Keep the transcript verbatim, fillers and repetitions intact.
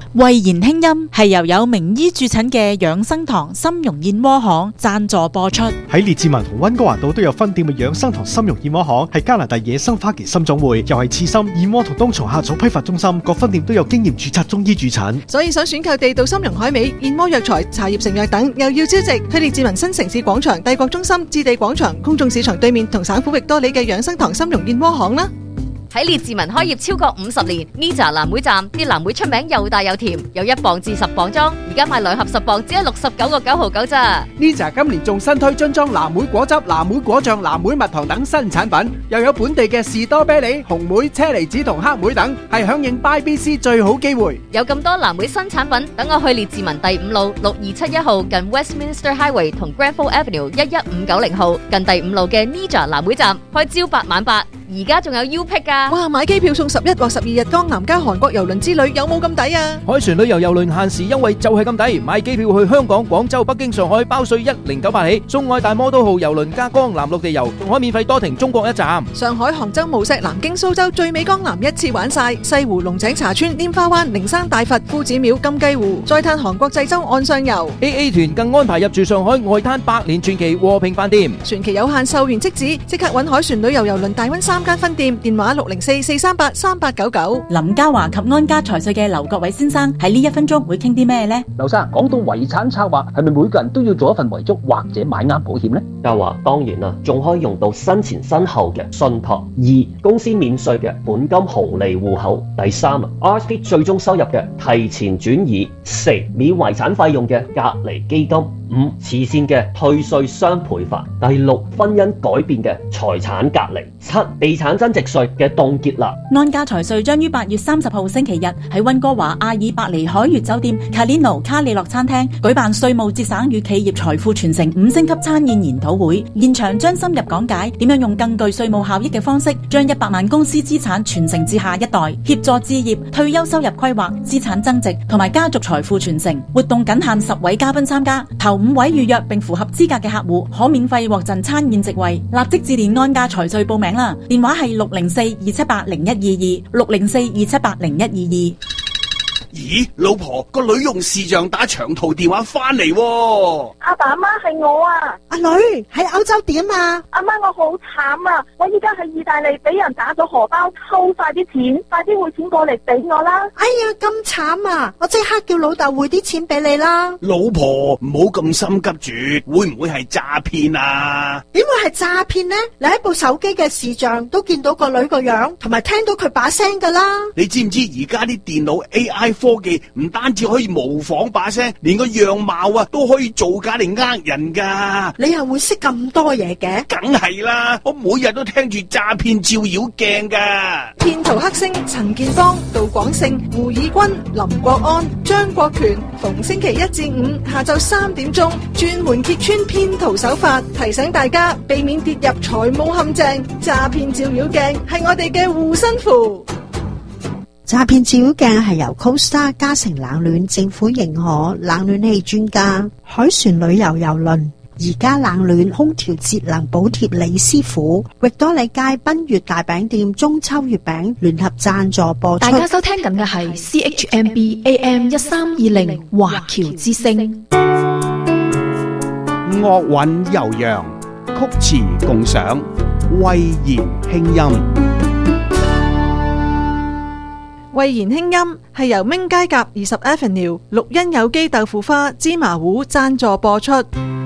慧言輕音係由有名醫駐診嘅養生堂參茸燕窩行贊助播出。 喺列治文同溫哥華島都有分店嘅養生堂參茸燕窩行係加拿大野生花旗參種會，又係刺參、燕窩同冬蟲夏草批發中心，各分店都有經驗註冊中醫駐診。 所以想選購地道參茸海味、燕窩藥材、茶葉成藥等，又要招值，去列治文新城市廣場、帝國中心、置地廣場、公眾市場對面同省府域多里嘅養生堂參茸燕窩行啦。 喺列治文開業超過五十年 ，Nija 藍莓站啲藍莓出名又大又甜，有一磅至十磅裝，而家買兩盒十磅只係六十九個九毫九咋。 Nija 今年仲新推樽裝藍莓果汁、藍莓果醬、藍莓蜜糖等新產品，又有本地嘅士多啤梨、紅莓、車厘子同黑莓等，係響應 Buy B C 最好機會。 有咁多藍莓新產品，等我去列治文第五路六二七一號近 Westminster Highway 同 Granville Avenue 一一五九零號近第五路嘅 Nija 藍莓站，開朝八晚八。而家仲有 U Pick 噶， 哇！買機票送十一或十二日江南加韓國郵輪之旅，有冇咁抵啊？ 海船旅遊郵輪限時優惠就係咁抵，買機票去香港、廣州、北京、上海包稅一零九八起，送愛大摩都號郵輪加江南陸地遊，仲可免費多停中國一站。 上海、杭州、無錫、南京、蘇州，最美江南一次玩晒，西湖、龍井茶村、拈花灣、靈山大佛、夫子廟、金雞湖，再嘆韓國濟州岸上遊。 A A 團更安排入住上海外灘百年傳奇和平飯店， 船期有限，售完即止，即刻搵海船旅遊郵輪大溫三間分店，電話六零四四三八三八九九。 林嘉華及安家財稅嘅劉國偉先生喺呢一分鐘會傾啲咩呢？ 劉生，講到遺產策劃，係咪每個人都要做一份遺囑或者買啱保險呢？ 嘉華當然啦，仲可以用到生前身後嘅信託。二、公司免稅嘅本金紅利戶口。第三啊 ，R S P 最終收入嘅提前轉移。四、免遺產費用嘅隔離基金。五、慈善嘅退稅雙倍法。第六、婚姻改變嘅財產隔離。七、地產增值稅嘅凍結啦。 安家財稅將於八月三十號星期日喺溫哥華阿爾伯尼海悅酒店 Calino 卡里諾餐廳舉辦稅務節省與企業財富傳承五星級餐宴研討會，現場將深入講解點樣用更具稅務效益嘅方式，將一百萬公司資產傳承至下一代，協助置業、退休收入規劃、資產增值同埋家族財富傳承。活動僅限十位嘉賓參加，頭五位預約並符合資格嘅客戶可免費獲贈餐宴席位，立即致電安家財稅報名啦！電話係六零四二七八零一二二六零四二七八零一二二。 咦，老婆，個女用視像打長途電話翻嚟喎。 阿爸阿媽係我啊。 阿女喺歐洲點啊？ 阿媽，我好慘啊！我依家喺意大利俾人打咗荷包，偷晒啲錢，快啲匯錢過嚟俾我啦！ 哎呀，咁慘啊！我即刻叫老豆匯啲錢俾你啦。 老婆，唔好咁心急住，會唔會係詐騙啊？ 點會係詐騙呢？你喺部手機嘅視像都見到個女個樣，同埋聽到佢把聲噶啦。 你知唔知而家啲電腦 A I 科技唔單止可以模仿把聲，連個樣貌啊都可以造假嚟呃人噶。 你又會識咁多嘢嘅？ 梗係啦，我每日都聽住詐騙照妖鏡噶。 騙徒黑星陳建邦、杜廣勝、胡以軍、林國安、張國權，逢星期一至五下晝三點鐘，專門揭穿騙徒手法，提醒大家避免跌入財務陷阱。詐騙照妖鏡係我哋嘅護身符。 詐騙照妖鏡係由 Costa 嘉誠冷暖政府認可冷暖氣專家海船旅遊郵輪而家冷暖空調節能補貼李師傅域多利街賓悅大餅店中秋月餅聯合贊助播出。 大家收聽緊嘅係 C H M B A M 一三二零華僑之聲。 樂韻悠揚，曲詞共賞，慧言輕音。 慧言輕音係由明街甲二十 Avenue 綠茵有機豆腐花芝麻糊贊助播出。